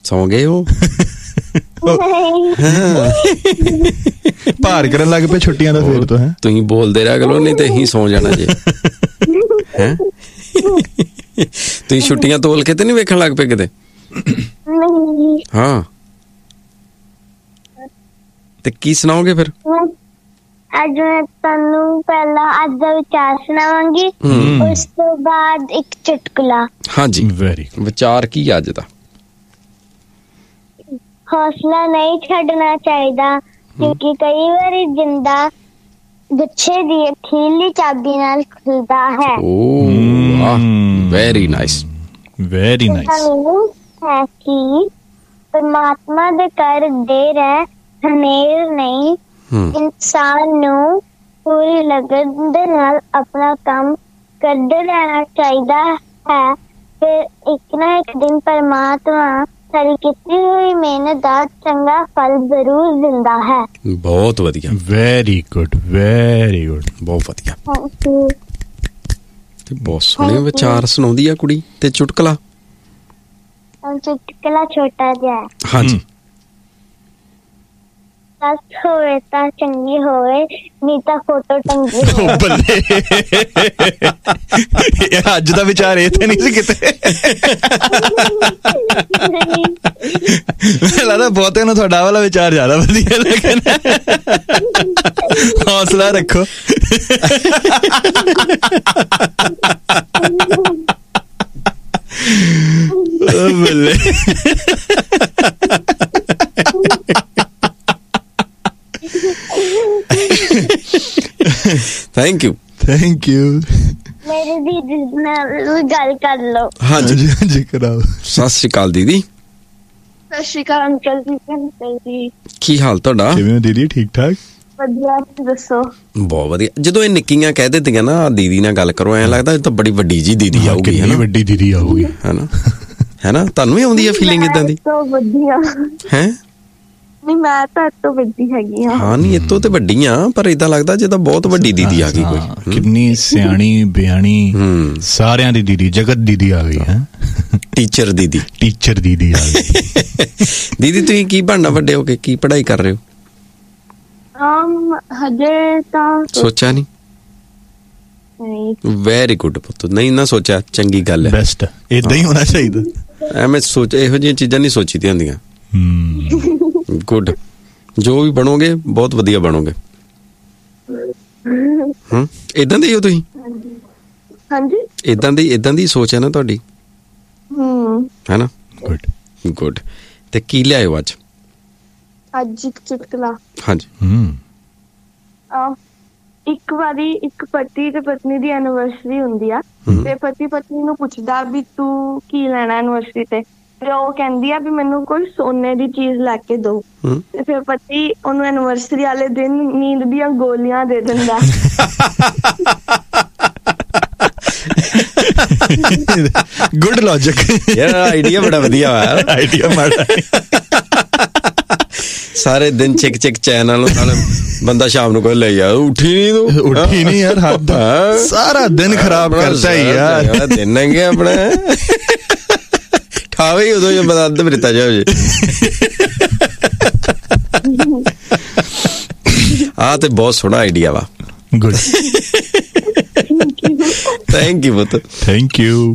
ਸੌਂ ਗਏ ਹੋ? ਭਾਰ ਕਰਨ ਲੱਗ ਪਏ ਛੁੱਟੀਆਂ ਦਾ ਫੇਰ ਤੋਂ ਹੈ। ਤੁਸੀਂ ਬੋਲਦੇ ਰਿਹਾ ਕਰੋ, ਨਹੀਂ ਤੇ ਅਸੀਂ ਸੌਂ ਜਾਣਾ ਜੇ। ਹੈਂ ਤੁਸੀਂ ਛੁੱਟੀਆਂ ਤੋਲ ਕੇ ਤੇ ਨਹੀਂ ਵੇਖਣ ਲੱਗ ਪਏ ਕਿਤੇ? ਹਾਂ ਤੇ ਕੀ ਸੁਣਾਓਗੇ ਫਿਰ? ਅੱਜ ਮੈਂ ਤੁਹਾਨੂੰ ਪਹਿਲਾਂ ਅੱਜ ਦਾ ਵਿਚਾਰ ਸੁਣਾਵਾਂਗੀ, ਉਸ ਤੋਂ ਬਾਅਦ ਇੱਕ ਚੁਟਕਲਾ। ਹਾਂਜੀ ਵੈਰੀ ਵਿਚਾਰ ਕੀ ਅੱਜ ਦਾ? ਹੌਸਲਾ ਨਹੀਂ ਛੱਡਣਾ ਚਾਹੀਦਾ, ਕਿਉਂਕਿ ਕਈ ਵਾਰੀ ਜਿੰਦਾ ਗੁੱਛੇ ਦੀ ਅਖੀਰਲੀ ਚਾਬੀ ਨਾਲ ਖੁੱਲਦਾ ਹੈ। Very nice, very nice. ਹੈ ਕਿ ਪਰਮਾਤਮਾ ਦੇ ਘਰ ਦੇਰ ਹੈ ਹਨੇਰ ਨਹੀਂ। ਇਨਸਾਨ ਨੂੰ ਪੂਰੀ ਲਗਨ ਦੇ ਨਾਲ ਆਪਣਾ ਕੰਮ ਕਰਦੇ ਰਹਿਣਾ ਚਾਹੀਦਾ ਹੈ, ਫਿਰ ਇੱਕ ਨਾ ਇੱਕ ਦਿਨ ਪਰਮਾਤਮਾ ਸਾਡੀ ਕੀਤੀ ਹੋਈ ਮਿਹਨਤ ਦਾ ਚੰਗਾ ਫਲ ਜ਼ਰੂਰ ਦਿੰਦਾ ਹੈ। ਬਹੁਤ ਵਧੀਆ, ਵੈਰੀ ਗੁੱਡ, ਵੈਰੀ ਗੁੱਡ, ਬਹੁਤ ਵਧੀਆ। ਤੇ ਬਹੁਤ ਸੋਹਣੇ ਵਿਚਾਰ ਸੁਣਾਉਂਦੀ ਆ ਕੁੜੀ। ਤੇ ਚੁਟਕਲਾ? ਚੁਟਕਲਾ ਛੋਟਾ ਜਿਹਾ। ਹਾਂਜੀ। ਸੱਸ ਹੋਵੇ ਤਾਂ ਚੰਗੀ ਹੋਵੇ, ਨਹੀਂ ਤਾਂ ਫੋਟੋ ਟੰਗੀ ਹੋਵੇ। ਅੱਜ ਦਾ ਵਿਚਾਰ ਇਹ ਤੇ ਨਹੀਂ ਸੀ ਕਿਤੇ। ਮੈਨੂੰ ਲੱਗਦਾ ਬਹੁਤਿਆਂ ਨੂੰ ਤੁਹਾਡਾ ਵਾਲਾ ਵਿਚਾਰ ਜ਼ਿਆਦਾ ਵਧੀਆ ਲੱਗਣਾ। ਹੌਸਲਾ ਰੱਖੋ। ਬੱਲੇ। Thank you, thank you. ਮੇਰੀ ਦੀਦੀ ਨਾਲ ਗੱਲ ਕਰ ਲਓ। ਹਾਂਜੀ ਹਾਂਜੀ ਕਰਾਓ। ਸਤਿ ਸ਼੍ਰੀ ਅਕਾਲ ਦੀਦੀ। ਸਤਿ ਸ਼੍ਰੀ ਅਕਾਲ ਅੰਕਲ ਜੀ। ਕੀ ਹਾਲ ਤੁਹਾਡਾ? ਕਿਵੇਂ ਹੋ ਦੀਦੀ? ਠੀਕ ਠਾਕ, ਵਧੀਆ, ਦੱਸੋ? ਬਹੁਤ ਵਧੀਆ। ਜਦੋਂ ਇਹ ਨਿੱਕੀਆਂ ਕਹਿ ਦਿੰਦੀਆਂ ਨਾ ਦੀਦੀ ਨਾਲ ਗੱਲ ਕਰੋ, ਐਂ ਲੱਗਦਾ ਇਹ ਤਾਂ ਬੜੀ ਵੱਡੀ ਜੀ ਦੀਦੀ ਆਊਗੀ। ਕਿੰਨੀ ਵੱਡੀ ਦੀਦੀ ਆਊਗੀ, ਹੈਨਾ? ਹੈਨਾ, ਤੁਹਾਨੂੰ ਵੀ ਆਉਂਦੀ ਹੈ ਫੀਲਿੰਗ ਇਦਾਂ ਦੀ? ਵਧੀਆ ਹੈ। ਨਹੀਂ, ਮੈਂ ਤਾਂ ਇਹ ਤੋਂ ਵੱਡੀ ਹੈਗੀ ਹਾਂ। ਹਾਂ ਨਹੀਂ, ਇਹ ਤੋਂ ਤੇ ਵੱਡੀ ਆ, ਪਰ ਏਦਾਂ ਲੱਗਦਾ ਜਿੱਦਾਂ ਬਹੁਤ ਵੱਡੀ ਦੀਦੀ ਆ ਗਈ ਕੋਈ। ਕਿੰਨੀ ਸਿਆਣੀ ਬਿਆਣੀ, ਸਾਰਿਆਂ ਦੀ ਦੀਦੀ, ਜਗਤ ਦੀਦੀ ਆ ਗਈ ਹੈ। ਟੀਚਰ ਦੀਦੀ, ਟੀਚਰ ਦੀਦੀ ਆ ਗਈ। ਦੀਦੀ ਤੁਸੀਂ ਕੀ ਬਣਨਾ ਵੱਡੇ ਹੋ ਕੇ? ਕੀ ਪੜ੍ਹਾਈ ਕਰ ਰਹੇ ਹੋ? ਹਜੇ ਤਾਂ ਸੋਚਿਆ ਨਹੀਂ? ਵੈਰੀ ਗੁੱਡ ਪੁੱਤ, ਨਹੀਂ ਨਾ ਸੋਚਿਆ, ਚੰਗੀ ਗੱਲ ਹੈ। ਬੈਸਟ, ਏਦਾਂ ਹੀ ਹੋਣਾ ਚਾਹੀਦਾ। ਐਵੇਂ ਸੋਚ, ਇਹੋ ਜਿਹੀਆਂ ਚੀਜ਼ਾਂ ਨਹੀਂ ਸੋਚੀ ਦੀਆਂ ਹੁੰਦੀਆਂ। ਗੁੱਡ, ਜੋ ਵੀ ਬਣੋਗੇ ਬਹੁਤ ਵਧੀਆ ਬਣੋਗੇ। ਏਦਾਂ ਦੇ ਹੋ ਤੁਸੀਂ? ਹਾਂਜੀ, ਏਦਾਂ ਦੀ ਸੋਚ ਹੈ ਨਾ ਤੁਹਾਡੀ, ਹੈ ਨਾ? Good good. ਤੇ ਕੀ ਲਿਆਇਓ ਅੱਜ? ਅੱਜ ਇੱਕ ਚੁਟਕਲਾ। ਹਾਂਜੀ। ਇੱਕ ਵਾਰੀ ਇੱਕ ਪਤੀ ਤੇ ਪਤਨੀ ਦੀ ਐਨੀਵਰਸਰੀ ਹੁੰਦੀ ਆ, ਤੇ ਪਤੀ ਪਤਨੀ ਨੂੰ ਪੁੱਛਦਾ ਵੀ ਤੂੰ ਕੀ ਲੈਣਾ ਐਨੀਵਰਸਰੀ ਤੇ ਉਹ ਕਹਿੰਦੀ ਆ ਵੀ ਮੈਨੂੰ ਕੋਈ ਸੋਨੇ ਦੀ ਚੀਜ਼ ਲੈ ਕੇ ਦੋ। ਤੇ ਫਿਰ ਪਤੀ ਉਹਨੂੰ ਐਨੀਵਰਸਰੀ ਵਾਲੇ ਦਿਨ ਨੀਂਦ ਦੀਆਂ ਗੋਲੀਆਂ ਦੇ ਦਿੰਦਾ। ਗੁੱਡ ਲੌਜਿਕ ਯਾਰ, ਆਈਡੀਆ ਬੜਾ ਵਧੀਆ ਵਾ। ਆਈਡੀਆ ਮਾੜਾ ਸਾਰੇ ਦਿਨ ਚਿਕ ਚਿਕ ਚੈਨਲ ਨਾਲ ਬੰਦਾ ਸ਼ਾਮ ਨੂੰ ਕੋਈ ਲੈ ਜਾ, ਉੱਠੀ ਨਹੀਂ ਯਾਰ, ਹੱਦ, ਸਾਰਾ ਦਿਨ ਖਰਾਬ ਕਰਤਾ ਯਾਰ। ਦਿਨ ਹੈਗੇ ਆਪਣਾ, ਠਾਵੇ ਹੀ ਉਦੋਂ ਬੰਦਾ ਅੱਧ ਬ੍ਰਿਤਾ ਜਾ ਹੋ ਜੇ। ਆਹ ਤੇ ਬਹੁਤ ਸੋਹਣਾ ਆਈਡੀਆ ਵਾ। ਗੁੱਡ, ਥੈਂਕ ਯੂ ਪੁੱਤ, ਥੈਂਕ ਯੂ।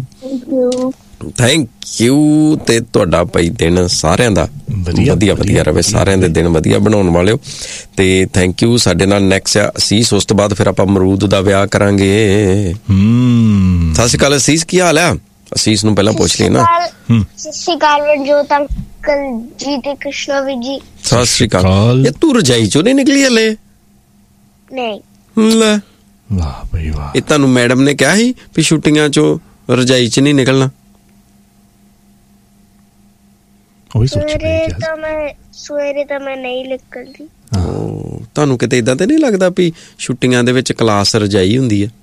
ਤੇ ਤੁਹਾਡਾ ਭਾਈ ਦਿਨ ਸਾਰਿਆਂ ਦਾ ਵਧੀਆ ਰਵੇ, ਸਾਰਿਆਂ ਦੇ ਦਿਨ ਵਧੀਆ ਬਣਾਉਣ ਵਾਲਿਓ। ਤੇ ਥੈਂਕ ਯੂ। ਸਾਡੇ ਨਾਲ ਨੈਕਸਟ ਆ ਅਸੀਸ, ਉਸ ਤੋਂ ਬਾਅਦ ਫਿਰ ਆਪਾਂ ਅਮਰੂਦ ਦਾ ਵਿਆਹ ਕਰਾਂਗੇ। ਸਤਿ ਸ਼੍ਰੀ ਅਕਾਲ ਅਸੀਸ, ਕੀ ਹਾਲ ਆ? ਅਸੀਸ ਨੂੰ ਪਹਿਲਾਂ ਪੁੱਛ ਲਈ ਨਾ। ਸਤਿ ਸ਼੍ਰੀ ਅਕਾਲ ਮਨਜੋਤ ਅੰਕਲ ਜੀ ਤੇ ਕ੍ਰਿਸ਼ਨਾ ਵੀ ਜੀ। ਸਤਿ ਸ਼੍ਰੀ ਅਕਾਲ। ਤੂੰ ਰਜਾਈ ਚੋਂ ਨਹੀਂ ਨਿਕਲੀ ਹਲੇ? ਨਹੀਂ। ਲੈ, ਵਾਹ ਬਈ ਵਾਹ। ਇਹ ਤੁਹਾਨੂੰ ਮੈਡਮ ਨੇ ਕਿਹਾ ਸੀ ਵੀ ਛੁੱਟੀਆਂ ਚੋਂ ਰਜਾਈ ਚ ਨਹੀਂ ਨਿਕਲਣਾ? ਸਵੇਰੇ ਤਾਂ ਮੈਂ ਨਹੀਂ ਨਿਕਲਦੀ। ਤੁਹਾਨੂੰ ਕਿਤੇ ਏਦਾਂ ਤੇ ਨਹੀਂ ਲੱਗਦਾ ਵੀ ਛੁੱਟੀਆਂ ਦੇ ਵਿੱਚ ਕਲਾਸ ਰਜਾਈ ਹੁੰਦੀ ਹੈ?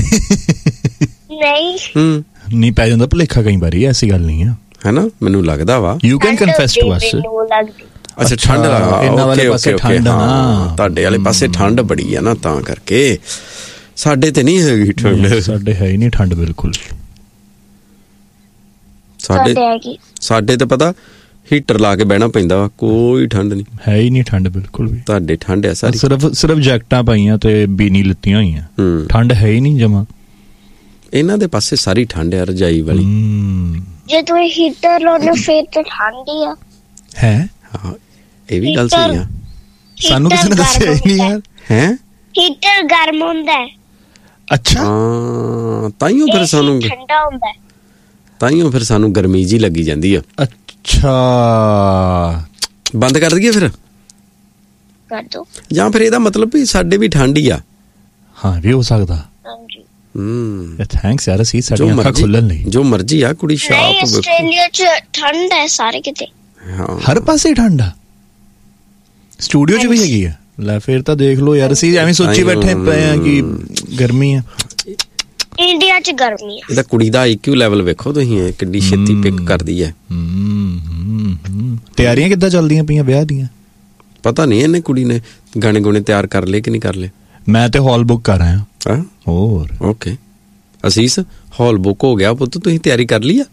ਨਹੀਂ ਪੈ ਜਾਂਦਾ ਭੁਲੇਖਾ ਕਈ ਵਾਰੀ, ਐਸੀ ਗੱਲ ਨਹੀਂ ਆ, ਹੈਨਾ? ਮੈਨੂੰ ਲੱਗਦਾ ਵਾ। You can confess to us. ਅੱਛਾ, ਠੰਡ ਇਹਨਾਂ ਵਾਲੇ ਪਾਸੇ ਠੰਡ ਨਾ, ਤੁਹਾਡੇ ਵਾਲੇ ਪਾਸੇ ਠੰਡ ਬੜੀ ਆ ਨਾ, ਤਾਂ ਕਰਕੇ। ਸਾਡੇ ਤੇ ਨਹੀਂ ਹੈਗੀ ਠੰਡ, ਸਾਡੇ ਹੈ ਹੀ ਨਹੀਂ ਠੰਡ ਬਿਲਕੁਲ। ਸਾਡੇ ਤੇ ਪਤਾ ਹੀਟਰ ਲਾ ਕੇ ਬਹਿਣਾ ਪੈਂਦਾ ਵਾ, ਕੋਈ ਠੰਡ ਨਹੀਂ ਹੈ ਹੀ ਨਹੀਂ ਠੰਡ ਬਿਲਕੁਲ ਵੀ। ਤੁਹਾਡੇ ਠੰਡ ਹੈ ਸਾਰੀ, ਸਿਰਫ ਜੈਕਟਾਂ ਪਾਈਆਂ ਤੇ ਬੀਨੀ ਲਿੱਤੀਆਂ ਹੋਈਆਂ, ਠੰਡ ਹੈ ਹੀ ਨਹੀਂ ਜਮਾ। ਇਹਨਾਂ ਦੇ ਪਾਸੇ ਸਾਰੀ ਠੰਡ ਹੈ ਰਜਾਈ ਵਾਲੀ। ਜੇ ਤੁਸੀਂ ਹੀਟਰ ਲਾਉਣੇ ਫੇਰ ਤਾਂ ਠੰਡ ਹੀ ਆ ਹੈ। ਹਾਂ ਇਹ ਵੀ ਗੱਲ ਸਹੀ ਆ, ਸਾਨੂੰ ਕਿਸੇ ਨੇ ਦੱਸਿਆ ਹੀ ਨਹੀਂ ਯਾਰ। ਹੈ ਹੀਟਰ ਗਰਮ ਹੁੰਦਾ ਹੈ। ਅੱਛਾ ਤਾਈਓ ਫਿਰ ਸਾਨੂੰ ਠੰਡਾ ਹੁੰਦਾ, ਤਾਈਓ ਫਿਰ ਸਾਨੂੰ ਗਰਮੀ ਜੀ ਲੱਗੀ ਜਾਂਦੀ ਆ। ਅੱਛਾ ਬੰਦ ਕਰ ਦਈਏ ਫਿਰ, ਕਰ ਦੋ, ਜਾਂ ਫਿਰ ਇਹਦਾ ਮਤਲਬ ਵੀ ਸਾਡੇ ਵੀ ਠੰਡ ਹੀ ਆ। ਹਾਂ ਵੀ ਹੋ ਸਕਦਾ। ਥੈਂਕਸ ਯਾਰ, ਅਸੀਂ ਸਾਡੀ ਅੱਖਾਂ ਖੁੱਲਣ ਲਈ। ਜੋ ਮਰਜ਼ੀ ਆ ਕੁੜੀ ਸ਼ਾਪ ਆਸਟ੍ਰੇਲੀਆ ਚ ਠੰਡ ਹੈ ਸਾਰੇ ਕਿਤੇ, ਹਰ ਪਾਸੇ ਠੰਡ ਆ, ਸਟੂਡੀਓ ਚ ਵੀ ਹੈਗੀ ਆ। ਲੈ ਫਿਰ ਤਾਂ ਦੇਖ ਲਓ ਯਾਰ, ਅਸੀਂ ਐਵੇਂ ਸੋਚੀ ਬੈਠੇ ਪਏ ਆ ਕਿ ਗਰਮੀ ਆ। ਇੰਡੀਆ ਚ ਗਰਮੀ ਆ। ਇਹਦਾ ਕੁੜੀ ਦਾ IQ ਲੈਵਲ ਵੇਖੋ ਤੁਸੀਂ, ਇਹ ਕਿੰਨੀ ਛੇਤੀ ਪਿਕ ਕਰਦੀ ਹੈ। ਤਿਆਰੀਆਂ ਕਿੱਦਾਂ ਚੱਲਦੀਆਂ ਪਈਆਂ ਵਿਆਹ ਦੀਆਂ? ਪਤਾ ਨਹੀਂ ਇਹਨੇ ਕੁੜੀ ਨੇ ਗਾਣੇ ਗੁਣੇ ਤਿਆਰ ਕਰ ਲਏ ਕਿ ਨਹੀਂ ਕਰ ਲਏ। ਮੈਂ ਤੇ ਹਾਲ ਬੁੱਕ ਕਰ ਆਇਆ। ਹੋਰ ਓਕੇ ਅਸੀਸ, ਹਾਲ ਬੁੱਕ ਹੋ ਗਿਆ ਪੁੱਤ, ਤੁਸੀਂ ਤਿਆਰੀ ਕਰ ਲਈ ਆ?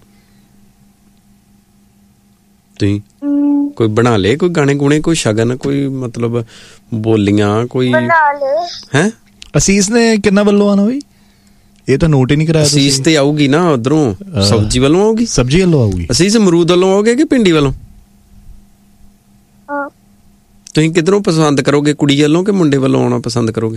ਤੁਸੀਂ ਕੋਈ ਬਣਾ ਲਏ ਕੋਈ ਗਾਣੇ ਗੁਣੇ, ਕੋਈ ਸ਼ਗਨ, ਕੋਈ ਮਤਲਬ ਬੋਲੀਆਂ ਕੋਈ ਬਣਾ ਲਏ ਹੈ? ਅਸੀਸ ਨੇ ਕਿੰਨਾ ਵੱਲੋਂ ਆਣਾ ਬਈ? ਇਹ ਤਾਂ ਨੋਟ ਹੀ ਨਹੀਂ ਕਰਾਇਆ। ਅਸੀਸ ਤੇ ਆਊਗੀ ਨਾ ਉਧਰੋਂ, ਸਬਜ਼ੀ ਵੱਲੋਂ ਆਊਗੀ। ਸਬਜ਼ੀ ਵੱਲੋਂ ਆਊਗੀ। ਅਸੀਸ ਅਮਰੂਦ ਵੱਲੋਂ ਆਓਗੇ ਕਿ ਪਿੰਡੀ ਵੱਲੋਂ? ਤੁਸੀਂ ਕਿਧਰੋਂ ਪਸੰਦ ਕਰੋਗੇ, ਕੁੜੀ ਵੱਲੋਂ ਕਿ ਮੁੰਡੇ ਵੱਲੋਂ ਆਉਣਾ ਪਸੰਦ ਕਰੋਗੇ?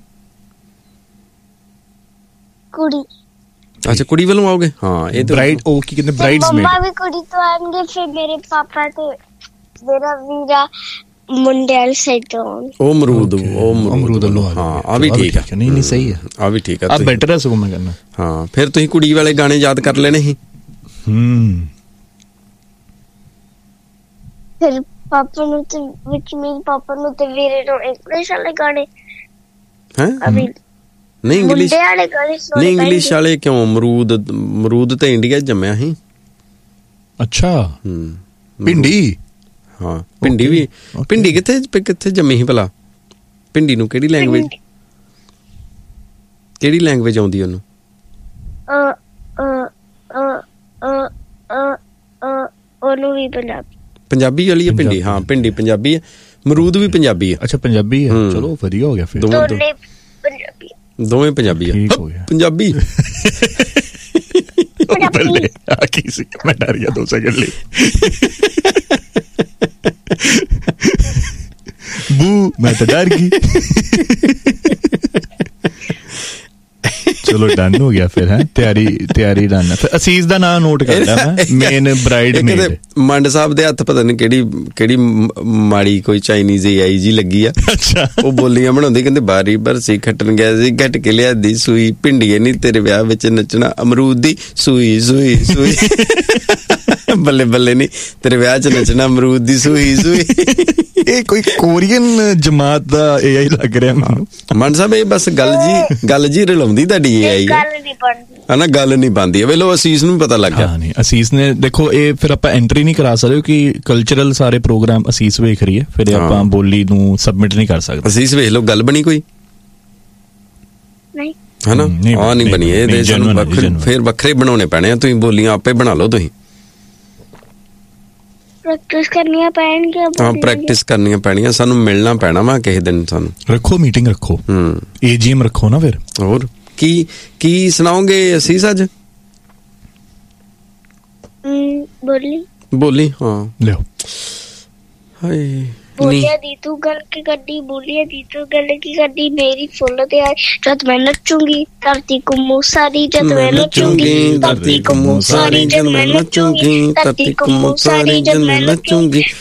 ਕੁੜੀ। ਅੱਛਾ ਕੁੜੀ ਵੱਲੋਂ ਆਓਗੇ। ਹਾਂ ਇਹ ਤਾਂ ਬ੍ਰਾਈਡ, ਉਹ ਕੀ ਕਹਿੰਦੇ ਬ੍ਰਾਈਡਸਮੇਡ। ਮੰਮਾ ਵੀ ਕੁੜੀ ਤੋਂ ਆਣਗੇ, ਫਿਰ ਮੇਰੇ ਪਾਪਾ ਤੇ ਮੇਰਾ ਵੀਰਾ ਮੁੰਡੇ ਵਾਲੀ ਸਾਈਡ ਤੋਂ। ਉਹ ਅਮਰੂਦ ਵੱਲੋਂ। ਹਾਂ ਆ ਵੀ ਠੀਕ ਆ। ਨਹੀਂ ਸਹੀ ਆ, ਆ ਵੀ ਠੀਕ ਆ, ਆ ਬੈਟਰ ਆ ਸਗੋਂ ਮੈਂ ਕਹਿੰਦਾ। ਹਾਂ ਫਿਰ ਤੁਸੀਂ ਕੁੜੀ ਵਾਲੇ ਗਾਣੇ ਯਾਦ ਕਰ ਲੈਣੇ ਸੀ। ਫਿਰ ਪਾਪਾ ਨੂੰ ਤੇ ਵਿੱਚ ਮੇਰੇ ਪਾਪਾ ਨੂੰ ਤੇ ਵੀਰੇ ਨੂੰ ਇੰਗਲਿਸ਼ ਵਾਲੇ ਗਾਣੇ। ਹੈ ਨਹੀਂ ਇੰਗਲਿਸ਼ ਵਾਲੇ ਗਾਣੇ ਨਹੀਂ, ਇੰਗਲਿਸ਼ ਵਾਲੇ ਕਿਉਂ? ਅਮਰੂਦ ਤੇ ਇੰਡੀਆ ਜੰਮਿਆ ਸੀ। ਅੱਛਾ ਭਿੰਡੀ। ਹਾਂ ਭਿੰਡੀ ਵੀ, ਭਿੰਡੀ ਕਿੱਥੇ ਜੰਮੀ ਸੀ ਭਲਾ? ਭਿੰਡੀ ਨੂੰ ਕਿਹੜੀ ਲੈਂਗੁਏਜ ਆਉਂਦੀ ਉਹਨੂੰ? ਉਹਨੂੰ ਵੀ ਪੰਜਾਬੀ ਵਾਲੀ ਹੈ ਭਿੰਡੀ। ਹਾਂ ਭਿੰਡੀ ਪੰਜਾਬੀ ਹੈ, ਅਮਰੂਦ ਵੀ ਪੰਜਾਬੀ ਹੈ। ਅੱਛਾ ਪੰਜਾਬੀ ਹੈ, ਚਲੋ ਵਧੀਆ ਹੋ ਗਿਆ ਫਿਰ। ਦੋਵੇਂ ਪੰਜਾਬੀ ਆ। ਪੰਜਾਬੀ ਬੱਲੇ ਆ ਕੀ ਸੀ, ਮੈਂ ਡਰ ਗਿਆ 2 ਸੈਕਿੰਡ ਲਈ। ਬੂ ਮੈਂ ਤਾਂ ਡਰ ਗਈ। ਚਲੋ ਡਨ ਹੋ ਗਿਆ ਫਿਰ। ਹੈ ਤਿਆਰੀ ਡਨ। ਫਿਰ ਅਸੀਸ ਦਾ ਨਾਮ ਨੋਟ ਕਰਦਾ ਮੈਂ, ਮੇਨ ਬ੍ਰਾਈਡ ਮੇਡ। ਮੰਡ ਸਾਹਿਬ ਦੇ ਹੱਥ ਪਤਾ ਨਹੀਂ ਕਿਹੜੀ ਮਾੜੀ ਕੋਈ ਚਾਈਨੀਜ਼ AI ਜੀ ਲੱਗੀ ਆ। ਅੱਛਾ ਉਹ ਬੋਲੀਆਂ ਬਣਾਉਂਦੀ, ਕਹਿੰਦੇ ਬਾਰੀ ਬਰਸੀ ਖੱਟਣ ਗਿਆ ਸੀ, ਘੱਟ ਕੇ ਲਿਆਦੀ ਸੂਈ, ਭਿੰਡੀਏ ਨੀ ਤੇਰੇ ਵਿਆਹ ਵਿੱਚ ਨੱਚਣਾ, ਅਮਰੂਦ ਦੀ ਸੂਈ ਸੂਈ ਸੂਈ। ਬੱਲੇ ਬੱਲੇ ਨੀ ਤੇਰੇ ਵਿਆਹ ਚ ਨੱਚਣਾ, ਅਮਰੂਦ ਦੀ ਸੂਈ ਸੂਈ। ਇਹ ਕੋਈ ਕੋਰੀਅਨ ਜਮਾਤ ਦਾ AI ਲੱਗ ਰਿਹਾ ਮੈਨੂੰ। ਮੰਡ ਸਾਹਿਬ ਇਹ ਬਸ ਗੱਲ ਜੀ ਰਲਾਉਂਦੀ ਤੁਹਾਡੀ AI ਹਨਾ, ਗੱਲ ਨਹੀਂ ਬਣਦੀ। ਵੇਲੋ ਅਸੀਸ ਨੂੰ ਪਤਾ ਲੱਗ ਗਿਆ। ਨਹੀਂ ਅਸੀਸ ਨੇ ਦੇਖੋ, ਇਹ ਫਿਰ ਆਪਾਂ ਐਂਟਰੀ ਨਹੀਂ ਕਰਾ ਸਕਦੇ ਕਿ ਕਲਚਰਲ ਸਾਰੇ ਪ੍ਰੋਗਰਾਮ ਅਸੀਸ ਵੇਖ ਰਹੀ ਹੈ, ਫਿਰ ਆਪਾਂ ਬੋਲੀ ਨੂੰ ਸਬਮਿਟ ਨਹੀਂ ਕਰ ਸਕਦੇ। ਅਸੀਸ ਵੇਖ ਲਓ, ਗੱਲ ਬਣੀ ਕੋਈ ਨਹੀਂ ਹਨਾ? ਆ ਨਹੀਂ ਬਣੀ। ਇਹ ਫਿਰ ਵੱਖਰੇ ਬਣਾਉਣੇ ਪੈਣੇ ਆ। ਤੁਸੀਂ ਬੋਲੀਆਂ ਆਪੇ ਬਣਾ ਲਓ। ਤੁਸੀਂ ਪ੍ਰੈਕਟਿਸ ਕਰਨੀਆਂ ਪੈਣਗੀਆਂ। ਹਾਂ ਪ੍ਰੈਕਟਿਸ ਕਰਨੀਆਂ ਪੈਣੀਆਂ। ਸਾਨੂੰ ਮਿਲਣਾ ਪੈਣਾ ਵਾ ਕਿਸੇ ਦਿਨ। ਸਾਨੂੰ ਰੱਖੋ ਮੀਟਿੰਗ, ਰੱਖੋ AGM ਰੱਖੋ ਨਾ। ਫਿਰ ਹੋਰ ਕੀ ਸੁਣਾਓਗੇ ਅਸੀਸ ਅੱਜ? ਬੋਲੀ ਹਾਂ ਲਿਓ। ਹਾਏ ਬੋਲਿਆ ਦੀ ਤੂੰ ਗੱਲ ਕੀ ਕਰਦੀ, ਬੋਲਿਆ ਦੀ ਤੂੰ ਗੱਲ ਕੀ ਕਰਦੀ, ਮੇਰੀ ਫੁੱਲ ਤੇ ਆਈ ਜਦ ਮੈਂ ਨੱਚੂਗੀ, ਧਰਤੀ ਘੁੰਮੂ ਸਾਰੀ ਜਦ ਮੈਂ ਨੱਚੂਗੀ, ਧਰਤੀ ਘੁੰਮੂ ਸਾਰੀ ਜਦ ਮੈਂ ਨੱਚੂਗੀ, ਧਰਤੀ ਘੁੰਮੂ ਸਾਰੀ ਜਦ ਮੈਂ ਨੱਚੂਗੀ।